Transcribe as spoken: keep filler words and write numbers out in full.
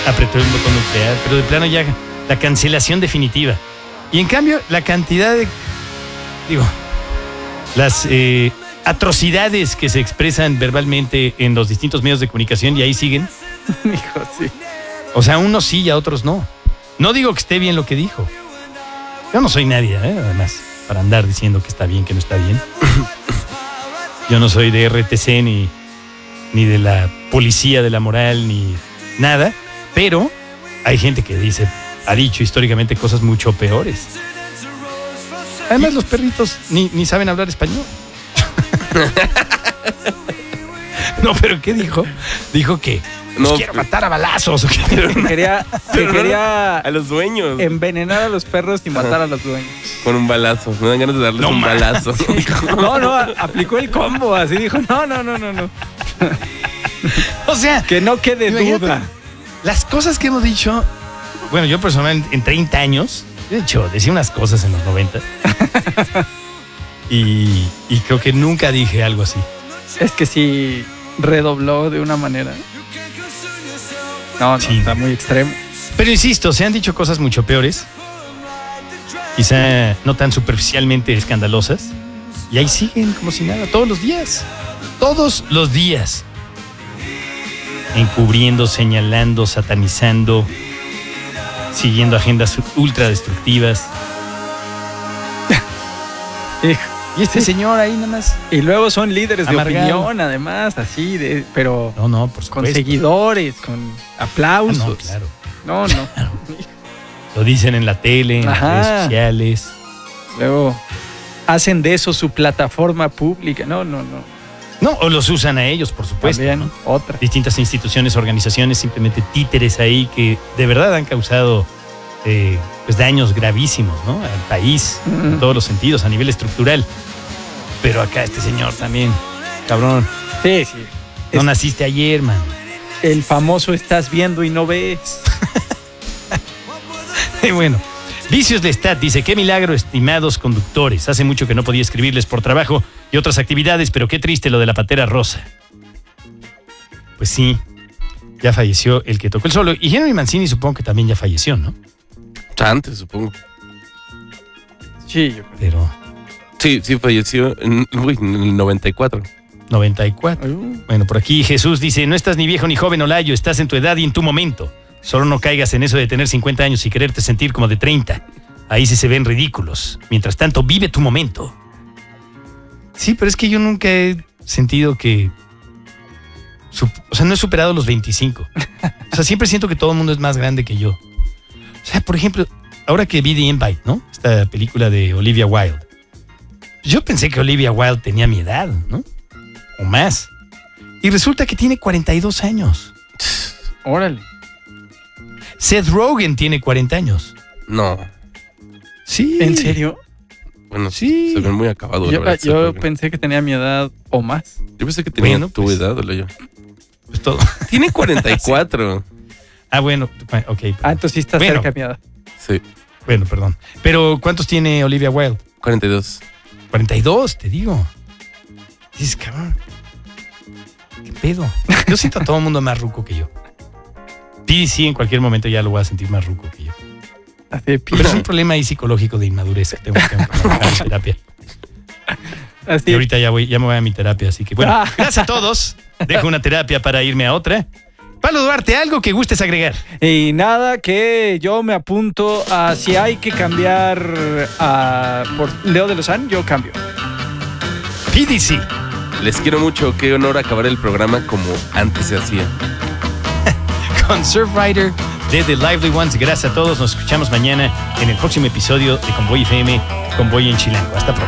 apretó el botón nuclear, pero de plano ya la cancelación definitiva. Y en cambio, la cantidad de, digo, las eh, atrocidades que se expresan verbalmente en los distintos medios de comunicación y ahí siguen. Hijo, sí. O sea, unos sí y a otros no. No digo que esté bien lo que dijo. Yo no soy nadie, ¿eh? Además, para andar diciendo que está bien, que no está bien. Yo no soy de R T C ni, ni de la policía de la moral ni nada, pero hay gente que dice, ha dicho históricamente cosas mucho peores. Además, los perritos ni, ni saben hablar español. No, pero ¿qué dijo? Dijo que los No, quiero matar a balazos. Que quería, que quería a los dueños. envenenar a los perros y matar a los dueños. Con un balazo. Me dan ganas de darles No, un man. balazo. No, no, a- aplicó el combo, así dijo, no, no, no, no, no. O sea, Que no quede imagínate, duda. las cosas que hemos dicho, bueno, yo personalmente en treinta años, de hecho, decía unas cosas en los noventa. y, y creo que nunca dije algo así. Es que sí redobló de una manera. No, no, Sí. está muy extremo. Pero insisto, se han dicho cosas mucho peores, quizá no tan superficialmente escandalosas, y ahí siguen como si nada, todos los días, todos los días, encubriendo, señalando, satanizando, siguiendo agendas ultra destructivas. Hijo. Y este señor ahí nada más. Y luego son líderes de Amargado. opinión, además, así, de, pero No, no, por con supuesto. seguidores, con Ah, aplausos. no, claro. No, no. Lo dicen en la tele, en Ajá. las redes sociales. Luego hacen de eso su plataforma pública. No, no, no. No, o los usan a ellos, por supuesto. También, ¿no? otra. Distintas instituciones, organizaciones, simplemente títeres ahí que de verdad han causado eh, pues daños gravísimos, ¿no? Al país, Mm. en todos los sentidos, a nivel estructural. Pero acá este señor también, cabrón, Sí, sí. no Es naciste ayer, man. el famoso estás viendo y no ves. Y bueno, Vicios Lestat dice, qué milagro, estimados conductores. Hace mucho que no podía escribirles por trabajo y otras actividades, pero qué triste lo de la Pantera Rosa. Pues sí, ya falleció el que tocó el solo. Y Henry Mancini supongo que también ya falleció, ¿no? Antes, supongo. Sí, yo creo. Pero Sí, sí, falleció en, uy, en el noventa y cuatro. noventa y cuatro. Uh, Bueno, por aquí Jesús dice, no estás ni viejo ni joven, Olayo, estás en tu edad y en tu momento. Solo no caigas en eso de tener cincuenta años y quererte sentir como de treinta. Ahí sí se ven ridículos. Mientras tanto, vive tu momento. Sí, pero es que yo nunca he sentido que... su- O sea, no he superado los veinticinco. O sea, siempre siento que todo el mundo es más grande que yo. O sea, por ejemplo, ahora que vi The Invite, ¿no? Esta película de Olivia Wilde. Yo pensé que Olivia Wilde tenía mi edad, ¿no? O más. Y resulta que tiene cuarenta y dos años. órale. Seth Rogen tiene cuarenta años. No. Sí. ¿En serio? Bueno, Sí. se ven muy acabados. Yo, la verdad, yo Seth Rogen. pensé que tenía mi edad o más. Yo pensé que tenía Bueno, tu pues. edad, Olayo. Pues todo. Tiene cuarenta y cuatro. Ah, bueno, ok. perdón. Ah, entonces sí está Bueno. cerca de mi edad. Sí, Bueno, perdón. Pero ¿cuántos tiene Olivia Wilde? cuarenta y dos. cuarenta y dos, te digo. Dices, cabrón. ¿Qué pedo? Yo siento a todo el mundo más ruco que yo. P D C en cualquier momento ya lo voy a sentir más ruco que yo. Así de pi- Pero es un problema ahí psicológico de inmadurez que tengo que trabajar en terapia. así. Y ahorita ya, voy, ya me voy a mi terapia, así que bueno. Ah. Gracias a todos. Dejo una terapia para irme a otra. Pablo Duarte, ¿algo que gustes agregar? Y nada, que yo me apunto a si hay que cambiar a, por Leo de Lozán, yo cambio. P D C. Les quiero mucho. Qué honor acabar el programa como antes se hacía. Con Surfrider de The Lively Ones. Gracias a todos. Nos escuchamos mañana en el próximo episodio de Convoy F M, Convoy en Chilango. Hasta pronto.